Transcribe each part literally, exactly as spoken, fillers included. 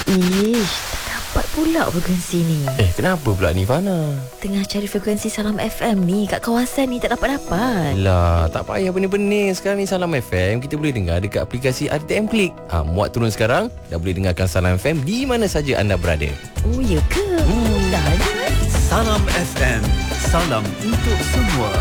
Ish, tak dapat pula frekuensi ni. Eh, kenapa pula ni, Fana? Tengah cari frekuensi Salam F M ni kat kawasan ni tak dapat-dapat. Lah, tak payah benih-benih. Sekarang ni Salam F M kita boleh dengar dekat aplikasi R T M Click. Ha, muat turun sekarang, dah boleh dengarkan Salam F M di mana saja anda berada. Oh, ya ke? Hmm. Dah je. Salam F M, salam untuk semua.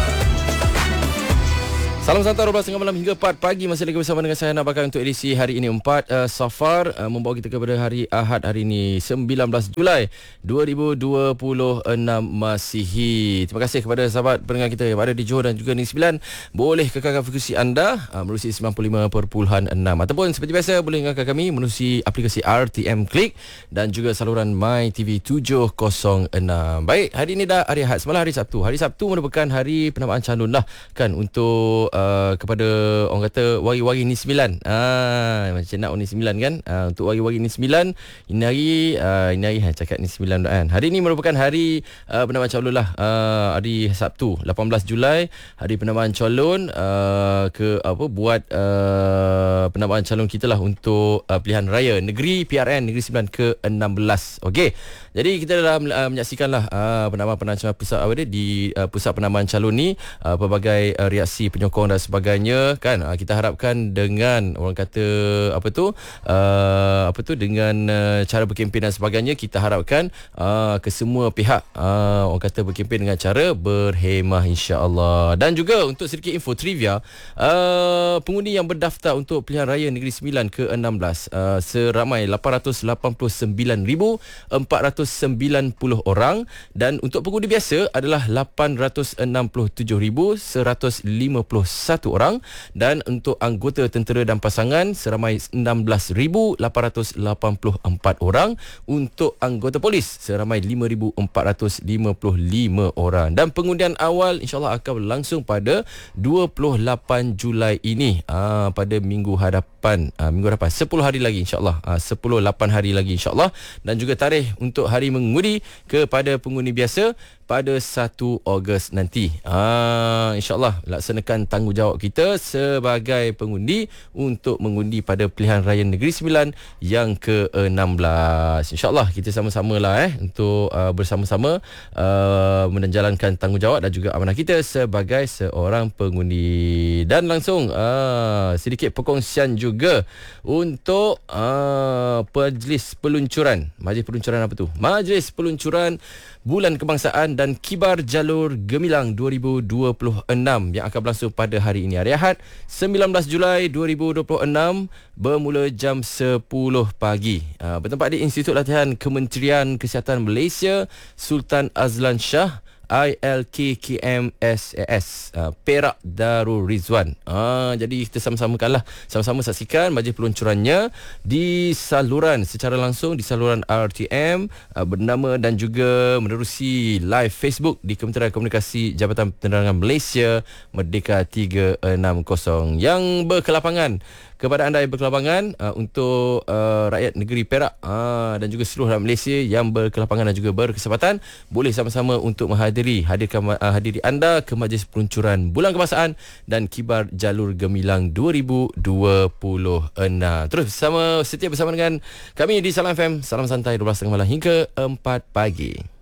Salam santai dua belas tiga puluh malam hingga empat pagi. Masih lagi bersama dengan saya, Nak Bakar, untuk edisi hari ini empat uh, Safar, uh, membawa kita kepada hari Ahad hari ini sembilan belas Julai dua ribu dua puluh enam Masihi. Terima kasih kepada sahabat pendengar kita yang ada di Johor dan juga Negeri Sembilan. Boleh kekalkan frekuensi anda uh, menerusi sembilan puluh lima perpuluhan enam, ataupun seperti biasa boleh dengarkan kami menerusi aplikasi R T M Click dan juga saluran My T V tujuh kosong enam. Baik, hari ini dah hari Ahad, semalam hari Sabtu. Hari Sabtu merupakan hari penamaan calon lah kan, untuk Uh, kepada orang kata wari-wari ni sembilan. Ah, macam nak ni sembilan kan. Uh, untuk wari-wari ni sembilan, ini hari uh, ini hari ha, cakap ni sembilan kan. Hari ni merupakan hari uh, penamaan calon lah. Uh, hari Sabtu lapan belas Julai, hari penamaan calon uh, ke apa buat uh, penamaan calon kita lah untuk uh, pilihan raya negeri P R N Negeri Sembilan ke enam belas. Okey. Jadi kita dah uh, menyaksikanlah uh, penamaan calon pusat apa dia di uh, pusat penamaan calon ni, uh, pelbagai uh, reaksi penyokong dan sebagainya kan. Uh, kita harapkan dengan orang kata apa tu uh, apa tu dengan uh, cara berkempen dan sebagainya, kita harapkan uh, ke semua pihak uh, orang kata berkempen dengan cara berhemah, insya-Allah. Dan juga untuk sedikit info trivia, uh, pengundi yang berdaftar untuk pilihan raya Negeri Sembilan ke enam belas uh, seramai lapan ratus lapan puluh sembilan ribu empat ratus sembilan puluh orang, dan untuk pengundi biasa adalah lapan ratus enam puluh tujuh ribu seratus lima puluh satu orang, dan untuk anggota tentera dan pasangan seramai enam belas ribu lapan ratus lapan puluh empat orang, untuk anggota polis seramai lima ribu empat ratus lima puluh lima orang. Dan pengundian awal insya-Allah akan berlangsung pada dua puluh lapan Julai ini, aa, pada minggu hadapan, aa, minggu hadapan sepuluh hari lagi insya-Allah, aa, sepuluh lapan hari lagi insya-Allah. Dan juga tarikh untuk hari mengundi kepada pengundi biasa pada satu Ogos nanti. Ah, InsyaAllah laksanakan tanggungjawab kita sebagai pengundi untuk mengundi pada pilihan raya Negeri Sembilan yang ke enam belas. InsyaAllah kita sama-sama lah eh untuk uh, bersama-sama uh, menjalankan tanggungjawab dan juga amanah kita sebagai seorang pengundi. Dan langsung uh, sedikit perkongsian juga untuk uh, majlis peluncuran. Majlis peluncuran apa tu? Majlis peluncuran Bulan Kebangsaan dan Kibar Jalur Gemilang dua ribu dua puluh enam yang akan berlangsung pada hari ini, hari Ahad sembilan belas Julai dua ribu dua puluh enam, bermula jam sepuluh pagi. Uh, bertempat di Institut Latihan Kementerian Kesihatan Malaysia Sultan Azlan Shah I L K K M S A S, uh, Perak Darul Rizwan. Uh, jadi kita sama-samakanlah, sama-sama saksikan majlis peluncurannya di saluran secara langsung di saluran R T M uh, bernama dan juga menerusi live Facebook di Kementerian Komunikasi Jabatan Penerangan Malaysia Merdeka tiga enam kosong yang berkelapangan. Kepada anda yang berkelapangan uh, untuk uh, rakyat negeri Perak uh, dan juga seluruh rakyat Malaysia yang berkelapangan dan juga berkesempatan, boleh sama-sama untuk menghadiri hadirkan uh, hadiri anda ke majlis peluncuran Bulan Kebangsaan dan Kibar Jalur Gemilang dua ribu dua puluh enam. Terus bersama setia bersama dengan kami di Salam F M, Salam Santai dua belas tiga puluh malam hingga empat pagi.